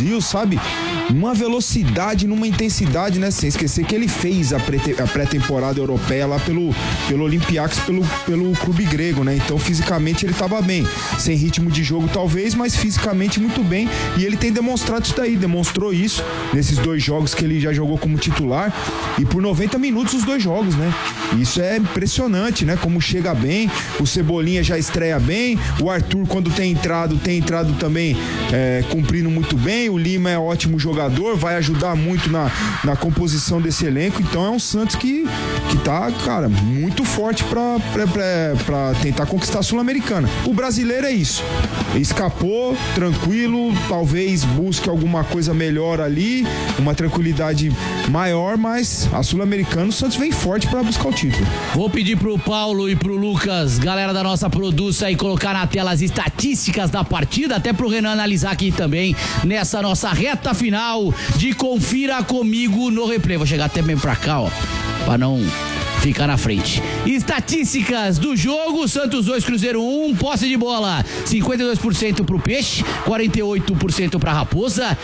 produziu, sabe? Uma velocidade, numa intensidade, né? Sem esquecer que ele fez a pré-temporada europeia lá pelo Olympiacos, pelo clube grego, né? Então, fisicamente, ele tava bem. Sem ritmo de jogo, talvez, mas fisicamente muito bem. E ele tem demonstrado isso daí, demonstrou isso nesses 2 jogos que ele já jogou como titular. E por 90 minutos os 2 jogos, né? Isso é impressionante, né? Como chega bem, o Cebolinha já estreia bem, o Arthur, quando tem entrado também cumprindo muito bem, o Lima é ótimo jogador, vai ajudar muito na composição desse elenco. Então é um Santos que tá, cara, muito forte pra tentar conquistar a Sul-Americana. O brasileiro é isso, escapou, tranquilo, talvez busque alguma coisa melhor ali, uma tranquilidade maior, mas a Sul-Americana o Santos vem forte pra buscar o título. Vou pedir pro Paulo e pro Lucas, galera da nossa produção, aí colocar na tela as estatísticas da partida, até pro Renan analisar aqui também nessa nossa reta final de Confira Comigo no Replay. Vou chegar até bem pra cá, ó, pra não ficar na frente. Estatísticas do jogo: Santos 2, Cruzeiro 1, posse de bola 52% pro Peixe, 48% pra Raposa,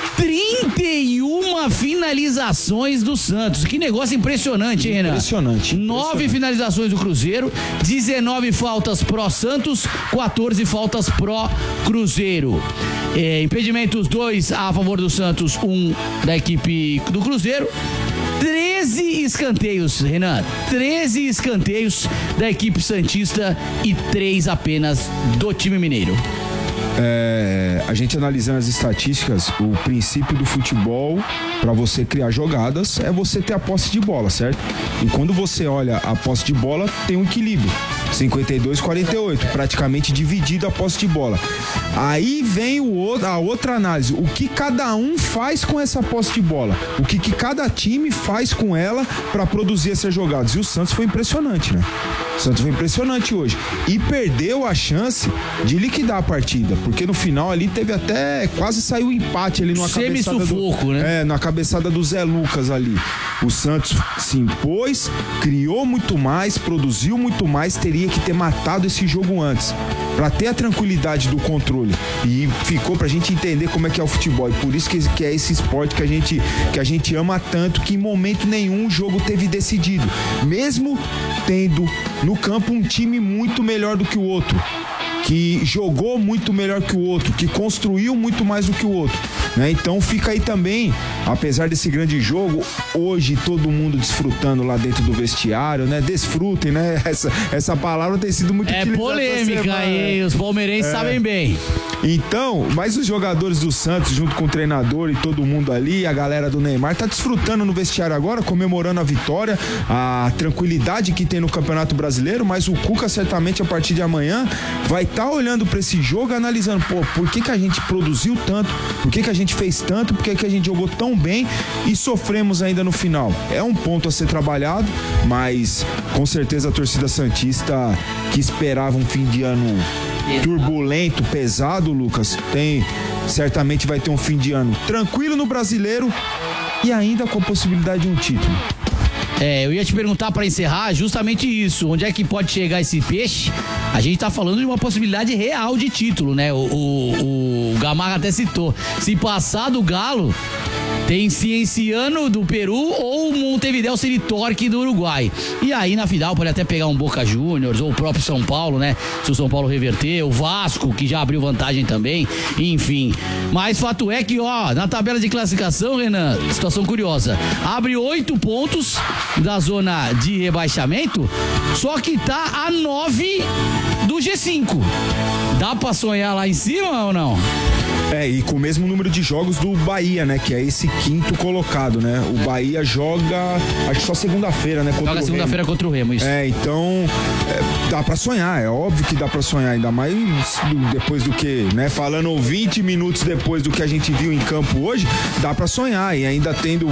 31 finalizações do Santos. Que negócio impressionante, hein, Renan? Impressionante. 9 finalizações do Cruzeiro, 19 faltas pró Santos, 14 faltas pró Cruzeiro. Impedimentos 2 a favor do Santos, 1 da equipe do Cruzeiro. 13 escanteios, Renan, 13 escanteios da equipe santista e 3 apenas do time mineiro. A gente analisando as estatísticas, o princípio do futebol para você criar jogadas é você ter a posse de bola, certo? E quando você olha a posse de bola, tem um equilíbrio, 52-48, praticamente dividido a posse de bola. Aí vem a outra análise, o que cada um faz com essa posse de bola, o que cada time faz com ela para produzir essas jogadas. E o Santos foi impressionante, né? O Santos foi impressionante hoje e perdeu a chance de liquidar a partida, porque no final ali teve até, quase saiu o empate ali numa cabeçada semi-sufoco, né? Na cabeçada do Zé Lucas ali. O Santos se impôs, criou muito mais, produziu muito mais, teria que ter matado esse jogo antes, pra ter a tranquilidade do controle, e ficou pra gente entender como é que é o futebol, e por isso que é esse esporte que a gente ama tanto, que em momento nenhum o jogo teve decidido, mesmo tendo no campo um time muito melhor do que o outro, que jogou muito melhor que o outro, que construiu muito mais do que o outro, né? Então fica aí também, apesar desse grande jogo, hoje todo mundo desfrutando lá dentro do vestiário, né? Desfrutem, né? Essa palavra tem sido muito utilizada. Polêmica aí, os palmeirenses sabem bem. Então, mas os jogadores do Santos, junto com o treinador e todo mundo ali, a galera do Neymar, tá desfrutando no vestiário agora, comemorando a vitória, a tranquilidade que tem no Campeonato Brasileiro, mas o Cuca certamente a partir de amanhã vai estar olhando para esse jogo, analisando, por que a gente produziu tanto, por que a gente fez tanto, por que a gente jogou tão bem e sofremos ainda no final. É um ponto a ser trabalhado, mas com certeza a torcida santista, que esperava um fim de ano turbulento, pesado, Lucas, certamente vai ter um fim de ano tranquilo no Brasileiro e ainda com a possibilidade de um título. Eu ia te perguntar para encerrar justamente isso, onde é que pode chegar esse Peixe? A gente tá falando de uma possibilidade real de título, né? O Gamarra até citou, se passar do Galo, tem Cienciano do Peru ou Montevideo City Torque do Uruguai. E aí na final pode até pegar um Boca Juniors ou o próprio São Paulo, né? Se o São Paulo reverter, o Vasco, que já abriu vantagem também, enfim. Mas fato é que, na tabela de classificação, Renan, situação curiosa. Abre 8 pontos da zona de rebaixamento, só que tá a 9 do G5. Dá pra sonhar lá em cima ou não? E com o mesmo número de jogos do Bahia, né? Que é esse 5º colocado, né? O Bahia joga, acho que só segunda-feira, né? Joga segunda-feira contra o Remo, isso. Então dá pra sonhar, é óbvio que dá pra sonhar, ainda mais depois do que, né? Falando 20 minutos depois do que a gente viu em campo hoje, dá pra sonhar, e ainda tendo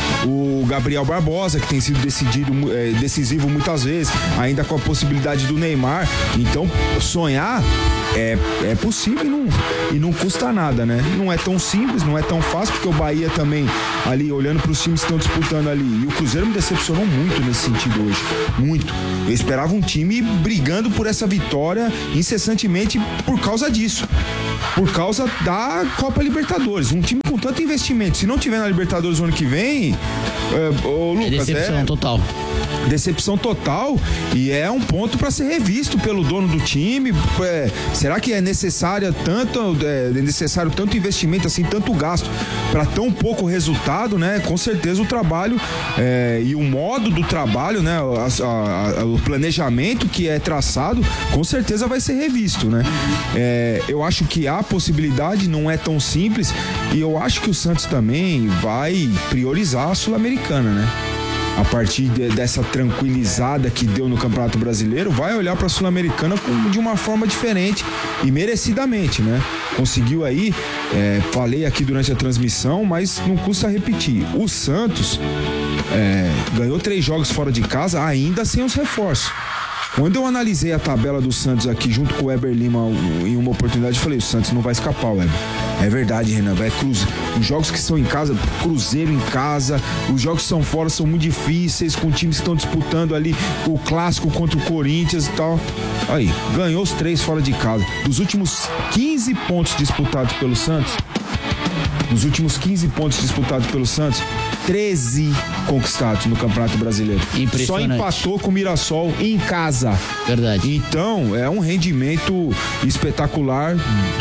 o Gabriel Barbosa, que tem sido decisivo muitas vezes, ainda com a possibilidade do Neymar. Então sonhar é possível e não custa nada, né? Não é tão simples, não é tão fácil, porque o Bahia também, ali, olhando para os times que estão disputando ali, e o Cruzeiro me decepcionou muito nesse sentido hoje, muito. Eu esperava um time brigando por essa vitória incessantemente por causa disso, por causa da Copa Libertadores. Um time com tanto investimento, se não tiver na Libertadores no ano que vem, Lucas, decepção total. Decepção total, e é um ponto para ser revisto pelo dono do time. Será que é necessário tanto investimento assim, tanto gasto para tão pouco resultado, né? Com certeza o trabalho e o modo do trabalho, né? O planejamento que é traçado, com certeza vai ser revisto, né? Eu acho que há possibilidade, não é tão simples, e eu acho que o Santos também vai priorizar a Sul-Americana, né? A partir dessa tranquilizada que deu no Campeonato Brasileiro, vai olhar para a Sul-Americana de uma forma diferente e merecidamente, né? Conseguiu aí, falei aqui durante a transmissão, mas não custa repetir. O Santos ganhou 3 jogos fora de casa, ainda sem os reforços. Quando eu analisei a tabela do Santos aqui junto com o Weber Lima em uma oportunidade, eu falei, o Santos não vai escapar, Weber. É verdade, Renan, vai os jogos que são em casa, Cruzeiro em casa, os jogos que são fora são muito difíceis, com times que estão disputando ali o clássico contra o Corinthians e tal. Aí, ganhou os 3 fora de casa. Dos últimos 15 pontos disputados pelo Santos, 13 conquistados no Campeonato Brasileiro. Só empatou com o Mirassol em casa. Verdade. Então, é um rendimento espetacular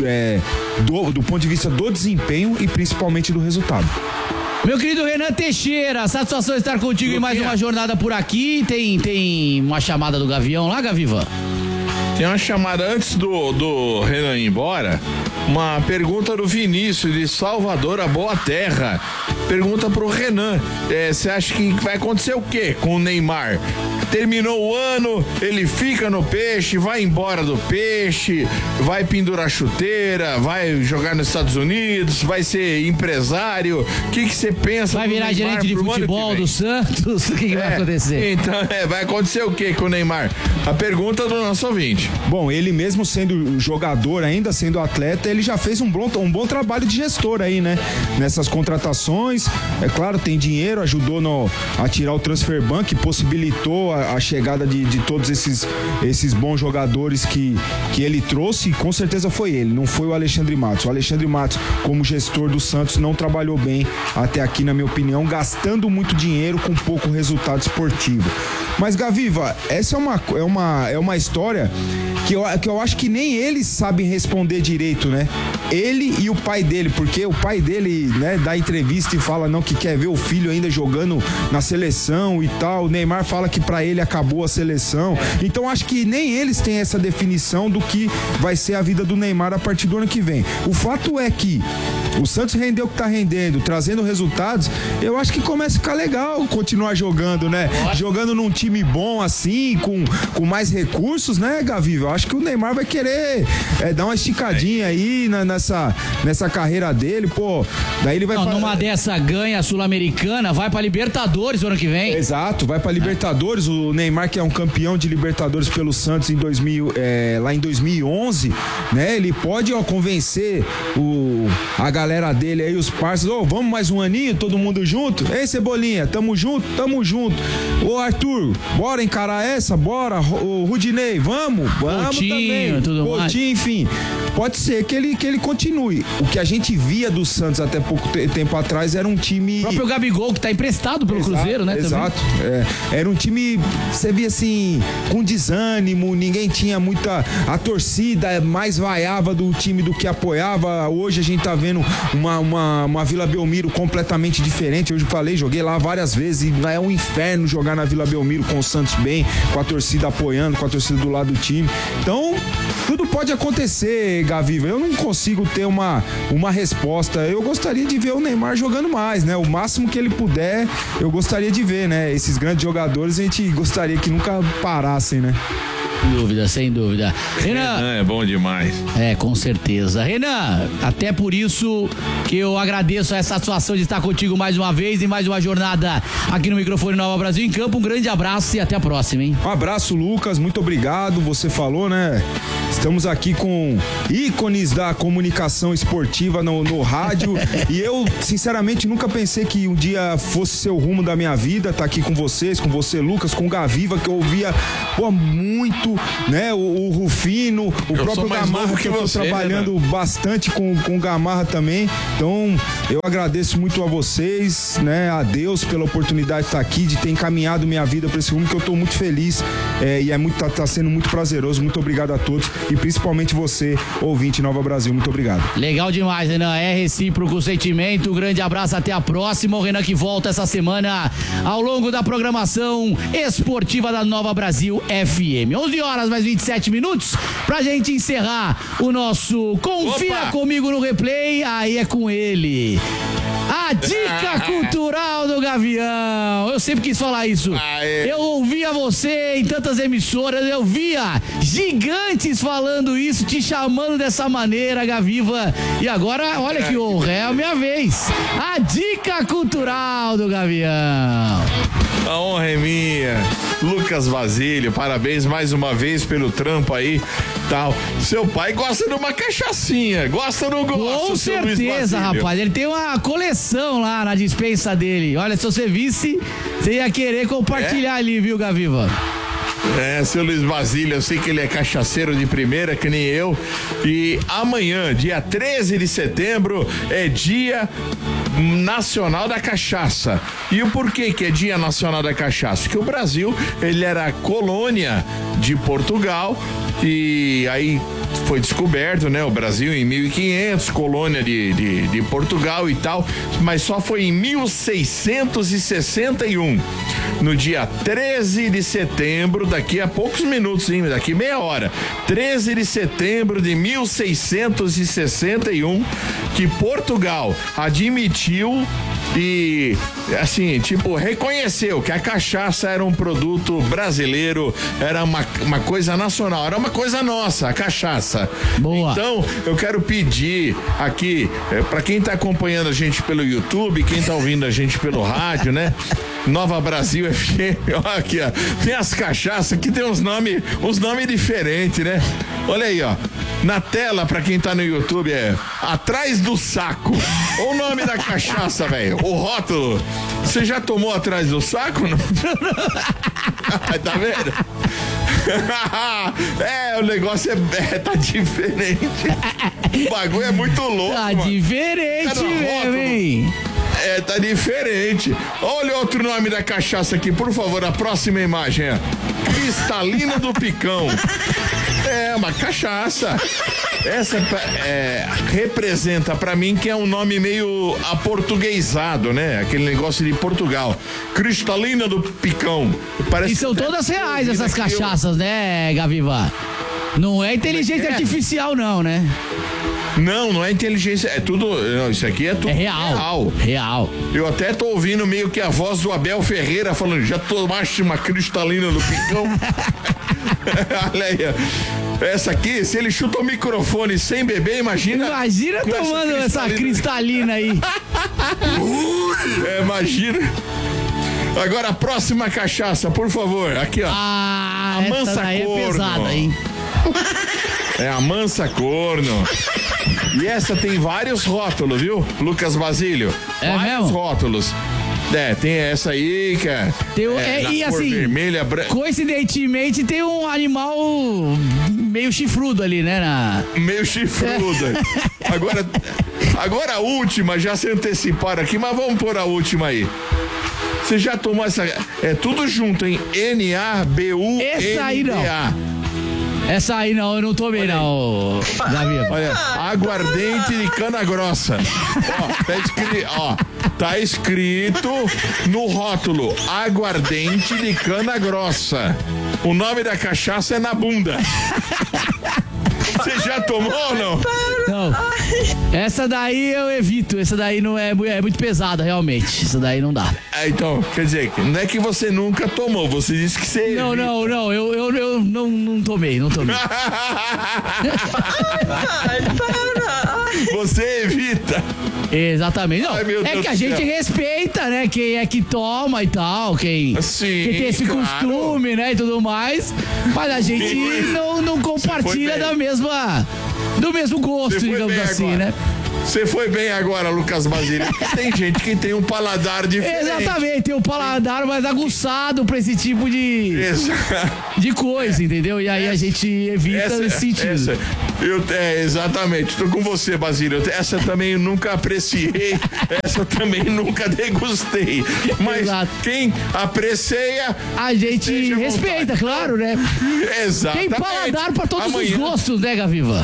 do ponto de vista do desempenho e principalmente do resultado. Meu querido Renan Teixeira, satisfação estar contigo em mais uma jornada por aqui. Tem uma chamada do Gavião lá, Gaviva? Tem uma chamada antes do Renan ir embora. Uma pergunta do Vinícius de Salvador, a Boa Terra. Pergunta pro Renan, você acha que vai acontecer o quê com o Neymar? Terminou o ano, ele fica no Peixe, vai embora do Peixe, vai pendurar chuteira, vai jogar nos Estados Unidos, vai ser empresário. O que você pensa? Vai virar gerente de futebol do Santos? O que vai acontecer? Então, vai acontecer o quê com o Neymar? A pergunta do nosso ouvinte. Bom, ele mesmo sendo jogador, ainda sendo atleta, ele já fez um bom trabalho de gestor aí, né? Nessas contratações, é claro, tem dinheiro, ajudou a tirar o transfer ban, que possibilitou a chegada de todos esses bons jogadores que ele trouxe, e com certeza foi ele, não foi o Alexandre Matos. O Alexandre Matos, como gestor do Santos, não trabalhou bem até aqui, na minha opinião, gastando muito dinheiro com pouco resultado esportivo. Mas, Gaviva, essa é uma história que eu acho que nem eles sabem responder direito, né? Ele e o pai dele, porque o pai dele, né, dá entrevista e fala não, que quer ver o filho ainda jogando na seleção e tal. O Neymar fala que pra ele acabou a seleção. Então acho que nem eles têm essa definição do que vai ser a vida do Neymar a partir do ano que vem. O fato é que o Santos rendeu o que tá rendendo, trazendo resultados. Eu acho que começa a ficar legal continuar jogando, né? Jogando num time bom assim, com mais recursos, né, Gaviva? Eu acho que o Neymar vai querer dar uma esticadinha aí nessa carreira dele, pô. Daí ele vai numa dessa ganha a Sul-Americana, vai pra Libertadores o ano que vem. Exato, vai pra Libertadores. O Neymar, que é um campeão de Libertadores pelo Santos lá em 2011, né? Ele pode convencer a galera dele aí, os parceiros, vamos mais um aninho, todo mundo junto? Ei, Cebolinha, tamo junto. Ô, Arthur, bora encarar essa? Bora. O Rudinei, vamos Coutinho, também. Coutinho, enfim. Pode ser que ele continue. O que a gente via do Santos até pouco tempo atrás era um time... O próprio Gabigol, que tá emprestado pelo Cruzeiro, né? Exato. Era um time, você via assim, com desânimo, ninguém tinha muita... A torcida mais vaiava do time do que apoiava. Hoje a gente tá vendo uma Vila Belmiro completamente diferente. Hoje eu falei, joguei lá várias vezes e é um inferno jogar na Vila Belmiro com o Santos bem, com a torcida apoiando, com a torcida do lado do time. Então, tudo pode acontecer, Gaviva. Eu não consigo ter uma resposta. Eu gostaria de ver o Neymar jogando mais, né? O máximo que ele puder, eu gostaria de ver, né? Esses grandes jogadores, a gente gostaria que nunca parassem, né? Sem dúvida. Renan, é bom demais. Com certeza. Renan, até por isso que eu agradeço essa satisfação de estar contigo mais uma vez em mais uma jornada aqui no microfone Nova Brasil em Campo. Um grande abraço e até a próxima, hein? Um abraço, Lucas, muito obrigado. Você falou, né? Estamos aqui com ícones da comunicação esportiva no rádio e eu, sinceramente, nunca pensei que um dia fosse ser o rumo da minha vida, tá aqui com vocês, com você, Lucas, com o Gaviva, que eu ouvia muito muito, né? O Rufino, o próprio Gamarra, que eu tô trabalhando bastante com o Gamarra também. Então, eu agradeço muito a vocês, né? A Deus pela oportunidade de estar aqui, de ter encaminhado minha vida para esse rumo, que eu tô muito feliz e tá sendo muito prazeroso. Muito obrigado a todos e principalmente você, ouvinte Nova Brasil. Muito obrigado. Legal demais, Renan. É recíproco o sentimento. Um grande abraço, até a próxima. O Renan que volta essa semana ao longo da programação esportiva da Nova Brasil FM. 11 horas mais 27 minutos pra gente encerrar o nosso Confira Comigo no Replay. Aí é com ele. A dica cultural do Gavião. Eu sempre quis falar isso. Eu ouvia você em tantas emissoras, eu via gigantes falando isso, te chamando dessa maneira, Gaviva. E agora, olha que honra, é a minha vez. A dica cultural do Gavião. A honra é minha. Lucas Basílio, parabéns mais uma vez pelo trampo aí, tal. Seu pai gosta de uma cachaçinha, gosta ou não gosta? Com certeza, rapaz, ele tem uma coleção lá na despensa dele. Olha, se você visse, você ia querer compartilhar ali, viu, Gaviva? Seu Luiz Basílio, eu sei que ele é cachaceiro de primeira, que nem eu. E amanhã, dia 13 de setembro, é Dia Nacional da Cachaça. E o porquê que é Dia Nacional da Cachaça? Porque o Brasil, ele era colônia de Portugal e aí foi descoberto, né? O Brasil em 1500, colônia de Portugal e tal, mas só foi em 1661, no dia 13 de setembro, daqui a poucos minutos, hein? Daqui meia hora, 13 de setembro de 1661, que Portugal admitiu e, assim, tipo, reconheceu que a cachaça era um produto brasileiro, era uma coisa nacional, era uma coisa nossa, a cachaça. Boa. Então, eu quero pedir aqui, pra quem tá acompanhando a gente pelo YouTube, quem tá ouvindo a gente pelo rádio, né? Nova Brasil FM, olha aqui, ó, tem as cachaças, aqui tem uns nomes diferentes, né? Olha aí, ó, na tela, pra quem tá no YouTube, é Atrás do Saco. Olha o nome da cachaça, velho, o rótulo. Você já tomou Atrás do Saco? Não? Tá vendo? O negócio tá diferente. O bagulho é muito louco. Tá diferente mesmo, hein? Tá diferente. Olha outro nome da cachaça aqui, por favor, a próxima imagem, ó. Cristalina do Picão. É uma cachaça. Essa representa pra mim que é um nome meio aportuguesado, né? Aquele negócio de Portugal. Cristalina do Picão. E são todas reais essas cachaças, né, Gaviva? Não é inteligência artificial, não, né? Não é inteligência, é tudo. Não, isso aqui é tudo real. Eu até tô ouvindo meio que a voz do Abel Ferreira falando: já tomaste uma cristalina do Picão? Olha aí, ó. Essa aqui, se ele chuta o microfone sem beber, imagina tomando essa cristalina aí. Imagina. Agora a próxima cachaça, por favor. Aqui, ó. A Mansa Corno. É pesada, hein? É a Mansa Corno. E essa tem vários rótulos, viu, Lucas Basílio? Vários rótulos. Tem essa aí, cara. E assim, vermelha, coincidentemente tem um animal meio chifrudo ali, né? Meio chifrudo. Agora a última, já se anteciparam aqui, mas vamos pôr a última aí. Você já tomou essa? É tudo junto, hein? N-A-B-U-N-D-A. Essa aí não. Essa aí não, eu não tomei não, Davi. Olha, aguardente de cana grossa. Tá escrito no rótulo, aguardente de cana grossa. O nome da cachaça é na bunda. Você já tomou ou não? Não. Essa daí eu evito. Essa daí não é muito pesada, realmente. Essa daí não dá. Então, quer dizer, não é que você nunca tomou, você disse que você Não, evita. não. Eu não tomei. Você evita. Exatamente. Não, Ai, meu Deus que a do gente céu. respeita, né? Quem é que toma e tal, quem tem esse costume, né? E tudo mais. Mas a gente não compartilha do mesmo gosto, digamos assim, agora. né? Você foi bem agora, Lucas Basílio. Tem gente que tem um paladar diferente. Exatamente, tem um paladar mais aguçado pra esse tipo de coisa, entendeu? E aí a gente evita esse sentido. Exatamente, tô com você, Basílio. Essa também eu nunca apreciei, essa também nunca degustei. Mas quem aprecia, a gente respeita, claro, né? Exatamente. Tem paladar pra todos os gostos, né, Gaviva?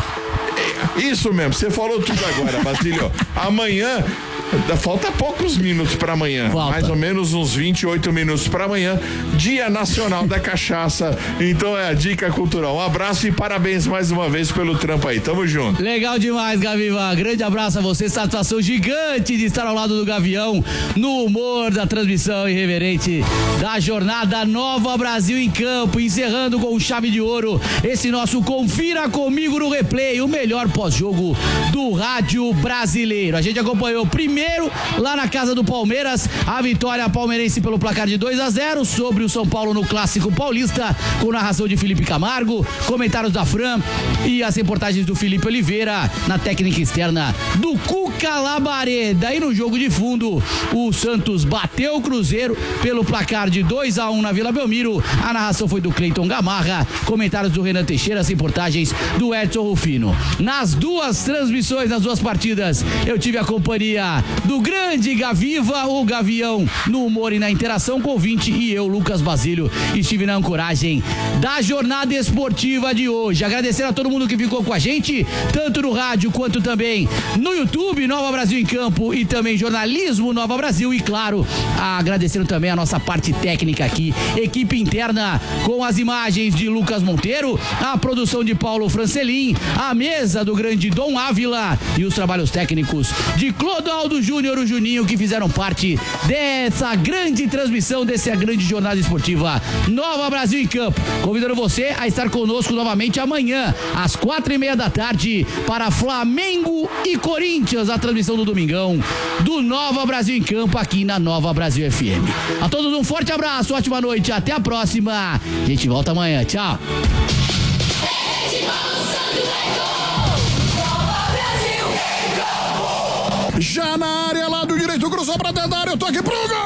Isso mesmo, você falou tudo agora, Basílio. Amanhã, falta poucos minutos para amanhã, mais ou menos uns 28 minutos para amanhã, Dia Nacional da Cachaça. Então é a dica cultural. Um abraço e parabéns mais uma vez pelo trampo aí. Tamo junto. Legal demais, Gaviva. Grande abraço a você. Satisfação gigante de estar ao lado do Gavião no humor da transmissão irreverente da jornada Nova Brasil em Campo, encerrando com chave de ouro esse nosso Confira Comigo no Replay, o melhor pós-jogo do rádio brasileiro. A gente acompanhou primeiro lá na casa do Palmeiras a vitória palmeirense pelo placar de 2-0 sobre o São Paulo no Clássico Paulista, com narração de Felipe Camargo, comentários da Fran e as reportagens do Felipe Oliveira na técnica externa do Cuca Labareda. E no jogo de fundo, o Santos bateu o Cruzeiro pelo placar de 2-1 na Vila Belmiro. A narração foi do Cleiton Gamarra, comentários do Renan Teixeira, as reportagens do Edson Rufino. Nas duas transmissões, nas duas partidas, eu tive a companhia do grande Gaviva, o Gavião, no humor e na interação com o ouvinte, e eu, Lucas Basílio, estive na ancoragem da jornada esportiva de hoje. Agradecer a todo mundo que ficou com a gente, tanto no rádio quanto também no YouTube, Nova Brasil em Campo, e também Jornalismo Nova Brasil, e claro, agradecendo também a nossa parte técnica aqui, equipe interna com as imagens de Lucas Monteiro, a produção de Paulo Francelin, a mesa do grande Dom Ávila e os trabalhos técnicos de Clodoaldo Júnior, o Juninho, que fizeram parte dessa grande transmissão, dessa grande jornada esportiva Nova Brasil em Campo. Convidando você a estar conosco novamente amanhã, às 4:30 da tarde, para Flamengo e Corinthians, a transmissão do Domingão do Nova Brasil em Campo, aqui na Nova Brasil FM. A todos um forte abraço, ótima noite, até a próxima. A gente volta amanhã, tchau. Já na área, lado direito, cruzou pra dentro da área, eu tô aqui pro gol!